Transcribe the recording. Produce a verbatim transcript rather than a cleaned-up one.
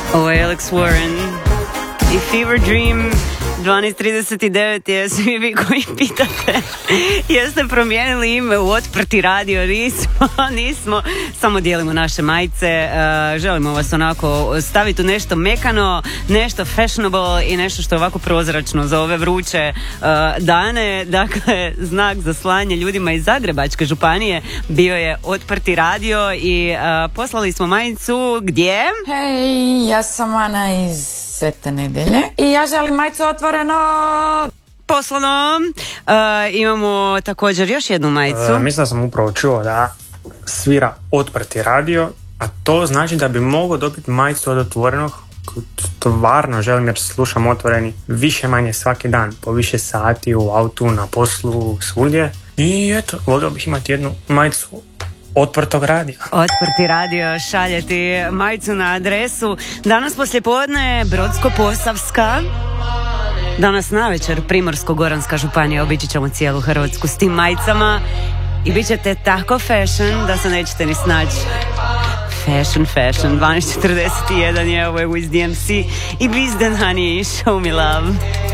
Ovo je Alex Warren i Fever Dream. dvanaest trideset devet je, svi vi koji pitate jeste promijenili ime u Otprti radio. Nismo, nismo, samo dijelimo naše majice. Uh, želimo vas onako staviti u nešto mekano, nešto fashionable i nešto što je ovako prozračno za ove vruće uh, dane. Dakle, znak za slanje ljudima iz Zagrebačke županije bio je Otprti radio i uh, poslali smo majicu gdje? Hej, ja sam Ana iz Svete Nedelje i ja želim majicu Otvoreno. Poslano. Uh, imamo također još jednu majicu. Uh, mislim da sam upravo čuo da svira Otprti radio, a to znači da bi mogao dobiti majicu od Otvorenog. Stvarno želim, jer slušam Otvoreni više manje svaki dan, po više sati u autu, na poslu, svugdje. I eto, volio bih imati jednu majicu Otprtog radija. Otprti radio šalje ti majicu na adresu. Danas poslijepodne Brodsko-posavska. Danas navečer Primorsko-goranska županija. Obići ćemo cijelu Hrvatsku s tim majicama i bit ćete tako fashion da se nećete ni snaći. Fashion, fashion. dvanaest četrdeset jedan je, ovo je Wiz D M C i Bizden Honey, Show Me Love.